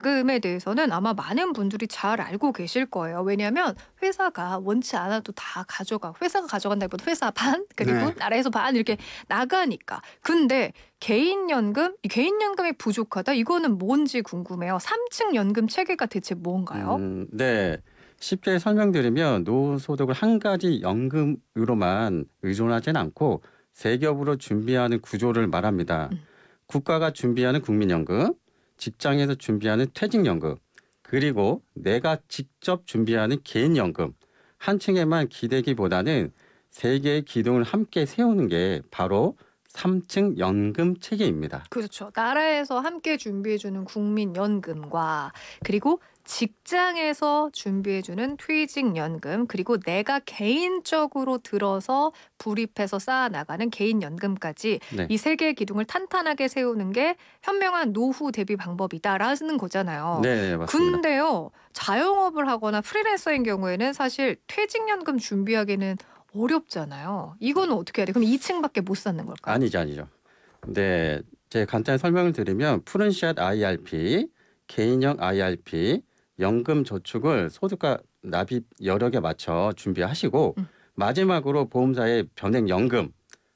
연금에 대해서는 아마 많은 분들이 잘 알고 계실 거예요. 왜냐하면 회사가 원치 않아도 다 가져가 회사가 가져간다기보다 회사 반 그리고 네. 나라에서 반 이렇게 나가니까. 근데 개인연금, 이 개인연금이 부족하다 이거는 뭔지 궁금해요. 3층 연금 체계가 대체 뭔가요? 네. 쉽게 설명드리면 노후소득을 한 가지 연금으로만 의존하진 않고 세 겹으로 준비하는 구조를 말합니다. 음. 국가가 준비하는 국민연금, 직장에서 준비하는 퇴직연금, 그리고 내가 직접 준비하는 개인연금. 한 층에만 기대기보다는 세 개의 기둥을 함께 세우는 게 바로 3층 연금 체계입니다. 그렇죠. 나라에서 함께 준비해주는 국민연금과 그리고 직장에서 준비해주는 퇴직연금 그리고 내가 개인적으로 들어서 불입해서 쌓아나가는 개인연금까지 네. 이 세 개의 기둥을 탄탄하게 세우는 게 현명한 노후 대비 방법이다라는 거잖아요. 네, 맞습니다. 근데요, 자영업을 하거나 프리랜서인 경우에는 사실 퇴직연금 준비하기는 어렵잖아요. 이거는 어떻게 해야 돼요? 그럼 2층밖에 못 쌓는 걸까요? 아니죠, 아니죠. 네, 제가 간단히 설명을 드리면 푸른샷 IRP, 개인형 IRP, 연금 저축을 소득과 납입 여력에 맞춰 준비하시고 음. 마지막으로 보험사의 변액연금,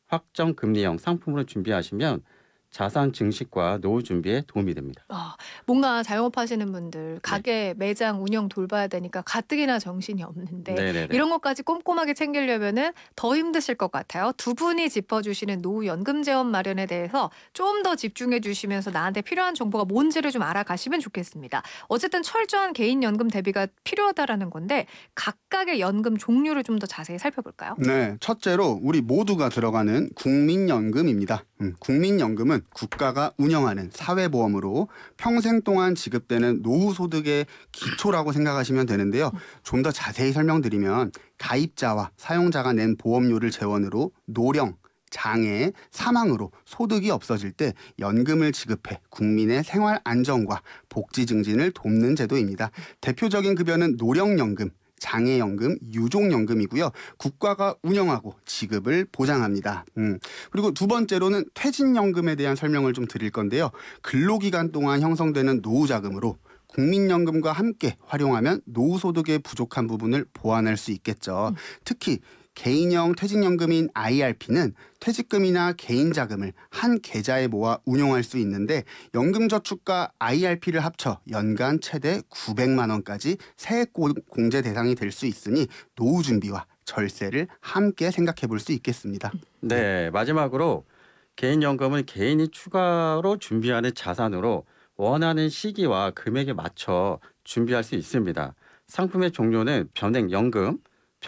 확정금리형 상품으로 준비하시면 자산 증식과 노후 준비에 도움이 됩니다. 아, 뭔가 자영업하시는 분들 네, 가게 매장 운영 돌봐야 되니까 가뜩이나 정신이 없는데 네네네. 이런 것까지 꼼꼼하게 챙기려면은 더 힘드실 것 같아요. 두 분이 짚어주시는 노후 연금 재원 마련에 대해서 좀 더 집중해 주시면서 나한테 필요한 정보가 뭔지를 좀 알아가시면 좋겠습니다. 어쨌든 철저한 개인 연금 대비가 필요하다라는 건데 각각의 연금 종류를 좀 더 자세히 살펴볼까요? 네, 첫째로 우리 모두가 들어가는 국민연금입니다. 국민연금은 국가가 운영하는 사회보험으로 평생 동안 지급되는 노후소득의 기초라고 생각하시면 되는데요. 좀 더 자세히 설명드리면 가입자와 사용자가 낸 보험료를 재원으로 노령, 장애, 사망으로 소득이 없어질 때 연금을 지급해 국민의 생활 안정과 복지 증진을 돕는 제도입니다. 대표적인 급여는 노령연금, 장애연금, 유족연금이고요. 국가가 운영하고 지급을 보장합니다. 그리고 두 번째로는 퇴직연금에 대한 설명을 좀 드릴 건데요. 근로기간 동안 형성되는 노후자금으로 국민연금과 함께 활용하면 노후소득의 부족한 부분을 보완할 수 있겠죠. 특히 개인형 퇴직연금인 IRP는 퇴직금이나 개인자금을 한 계좌에 모아 운용할 수 있는데 연금저축과 IRP를 합쳐 연간 최대 900만 원까지 세액 공제 대상이 될 수 있으니 노후 준비와 절세를 함께 생각해 볼 수 있겠습니다. 네. 네, 마지막으로 개인연금은 개인이 추가로 준비하는 자산으로 원하는 시기와 금액에 맞춰 준비할 수 있습니다. 상품의 종류는 변액연금,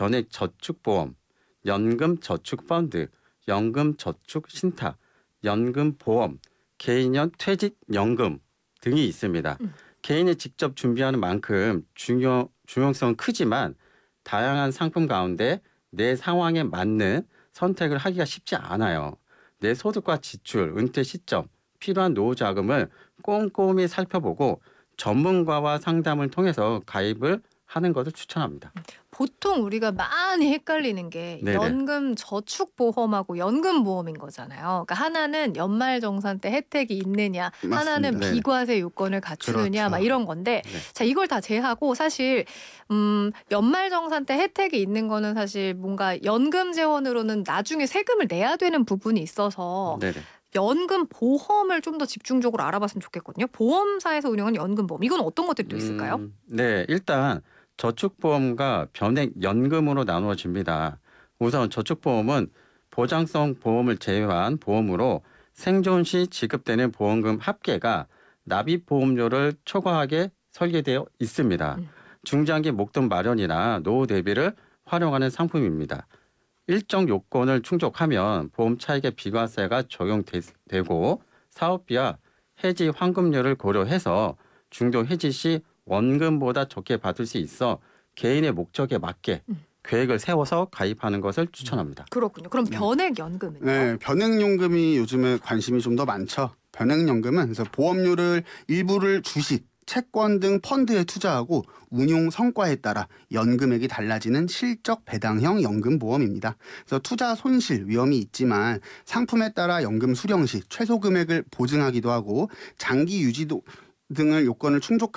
변액저축보험, 연금저축펀드, 연금저축신탁, 연금보험, 개인형 퇴직연금 등이 있습니다. 음. 개인이 직접 준비하는 만큼 중요성은 크지만 다양한 상품 가운데 내 상황에 맞는 선택을 하기가 쉽지 않아요. 내 소득과 지출, 은퇴 시점, 필요한 노후 자금을 꼼꼼히 살펴보고 전문가와 상담을 통해서 가입을 하는 것을 추천합니다. 보통 우리가 많이 헷갈리는 게 네네. 연금 저축보험하고 연금보험인 거잖아요. 그러니까 하나는 연말정산 때 혜택이 있느냐, 하나는 맞습니다. 네네. 비과세 요건을 갖추느냐, 막 그렇죠. 이런 건데, 네. 자, 이걸 다 제하고 사실 연말정산 때 혜택이 있는 거는 사실 뭔가 연금 재원으로는 나중에 세금을 내야 되는 부분이 있어서 네네. 연금 보험을 좀 더 집중적으로 알아봤으면 좋겠거든요. 보험사에서 운영하는 연금보험, 이건 어떤 것들이 또 있을까요? 네, 일단 저축보험과 변액연금으로 나누어집니다. 우선 저축보험은 보장성 보험을 제외한 보험으로 생존 시 지급되는 보험금 합계가 납입보험료를 초과하게 설계되어 있습니다. 음. 중장기 목돈 마련이나 노후 대비를 활용하는 상품입니다. 일정 요건을 충족하면 보험 차익의 비과세가 적용되고 사업비와 해지 환급료를 고려해서 중도 해지 시 원금보다 적게 받을 수 있어 개인의 목적에 맞게 음. 계획을 세워서 가입하는 것을 추천합니다. 그렇군요. 그럼 네. 변액연금은요? 네, 변액연금이 요즘에 관심이 좀 더 많죠. 변액연금은 그래서 보험료를 일부를 주식, 채권 등 펀드에 투자하고 운용 성과에 따라 연금액이 달라지는 실적 배당형 연금보험입니다. 그래서 투자 손실 위험이 있지만 상품에 따라 연금 수령 시 최소 금액을 보증하기도 하고 장기 유지도 등을 요건을 충족